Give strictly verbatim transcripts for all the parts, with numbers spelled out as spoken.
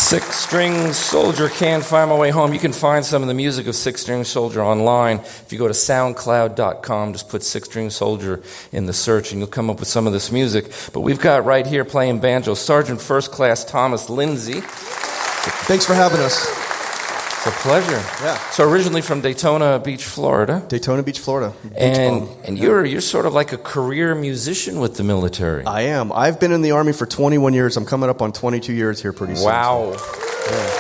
Six String Soldier, Can't Find My Way Home. You can find some of the music of Six String Soldier online. If you go to soundcloud dot com, just put Six String Soldier in the search and you'll come up with some of this music. But we've got right here playing banjo, Sergeant First Class Thomas Lindsay. Thanks for having us. It's a pleasure. Yeah. So originally from Daytona Beach, Florida. Daytona Beach, Florida. Beach and ball. and you're you're sort of like a career musician with the military. I am. I've been in the Army for twenty-one years. I'm coming up on twenty-two years here pretty soon. Wow. Yeah.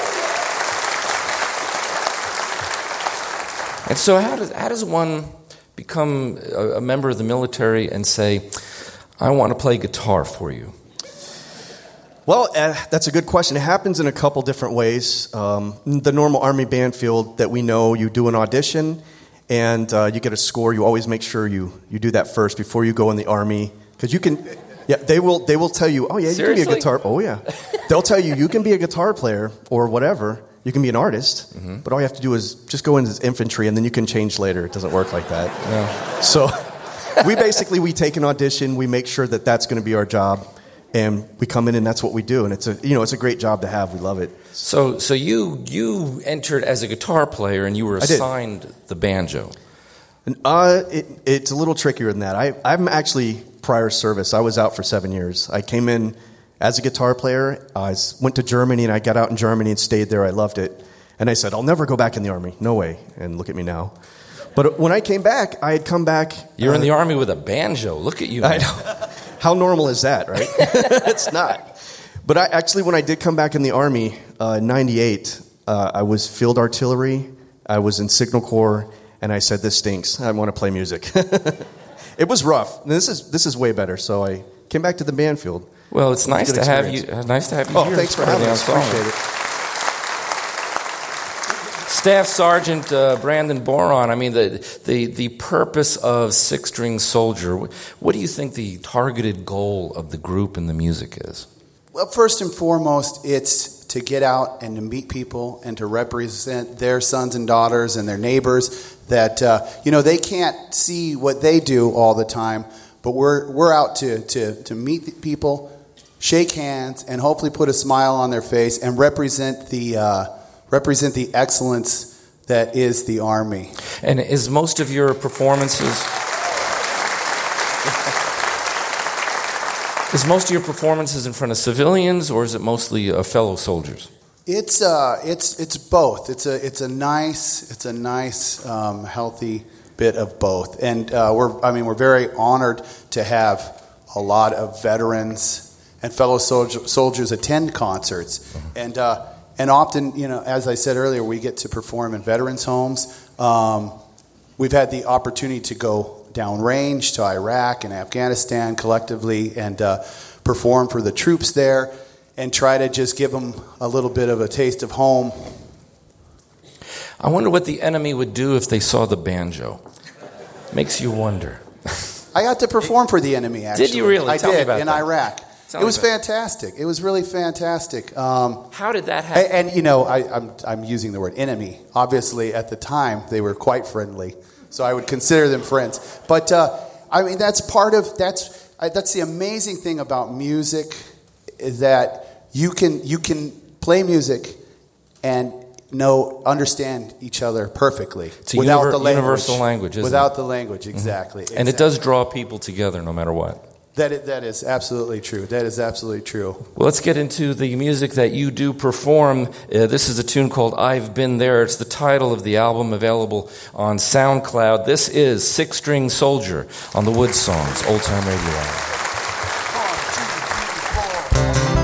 And so how does how does one become a, a member of the military and say, I want to play guitar for you? Well, uh, that's a good question. It happens in a couple different ways. Um, the normal Army band field that we know, you do an audition and uh, you get a score. You always make sure you, you do that first before you go in the Army. Because you can, yeah, they will they will tell you, oh yeah, you Seriously? can be a guitar. Oh yeah, they'll tell you you can be a guitar player or whatever. You can be an artist, mm-hmm. but all you have to do is just go into infantry, and then you can change later. It doesn't work like that. No. So we basically we take an audition, we make sure that that's going to be our job. And we come in and that's what we do, and it's a you know it's a great job to have. We love it. So so you you entered as a guitar player and you were assigned the banjo. And, uh, it, it's a little trickier than that. I I'm actually prior service. I was out for seven years. I came in as a guitar player. I went to Germany and I got out in Germany and stayed there. I loved it, and I said I'll never go back in the Army. No way. And look at me now. But when I came back, I had come back. You're uh, in the Army with a banjo. Look at you. Man. I know. How normal is that, right? It's not. But I actually, when I did come back in the Army uh, in ninety-eight, uh, I was field artillery, I was in Signal Corps, and I said, this stinks. I want to play music. It was rough. This is this is way better. So I came back to the band field. Well, it's nice to have you. Uh, nice to have you oh, here. Oh, thanks for having us. Appreciate it. Staff Sergeant uh, Brandon Boron, I mean, the, the, the purpose of Six String Soldier, what do you think the targeted goal of the group and the music is? Well, first and foremost, it's to get out and to meet people and to represent their sons and daughters and their neighbors that, uh, you know, they can't see what they do all the time, but we're, we're out to, to, to meet people, shake hands, and hopefully put a smile on their face and represent the... Uh, represent the excellence that is the Army. And is most of your performances is most of your performances in front of civilians, or is it mostly uh, fellow soldiers? It's uh, it's it's both. It's a it's a nice it's a nice um, healthy bit of both. And uh, we're I mean we're very honored to have a lot of veterans and fellow soldier, soldiers attend concerts. Mm-hmm. And. Uh, And often, you know, as I said earlier, we get to perform in veterans' homes. Um, we've had the opportunity to go downrange to Iraq and Afghanistan collectively and uh, perform for the troops there and try to just give them a little bit of a taste of home. I wonder what the enemy would do if they saw the banjo. Makes you wonder. I got to perform for the enemy, actually. Did you really? I Tell did, me about in that. Iraq. Tell it was fantastic. It was really fantastic. Um, How did that happen? And, and you know, I, I'm I'm using the word enemy. Obviously, at the time, they were quite friendly, so I would consider them friends. But uh, I mean, that's part of that's that's the amazing thing about music, is that you can you can play music and know understand each other perfectly it's a without univer- the language, universal language, isn't without it? the language, exactly, Mm-hmm. And exactly. it does draw people together, no matter what. That is, that is absolutely true. That is absolutely true. Well, let's get into the music that you do perform. Uh, this is a tune called I've Been There. It's the title of the album, available on SoundCloud. This is Six String Soldier on the Wood Songs, Old Time Radio Hour.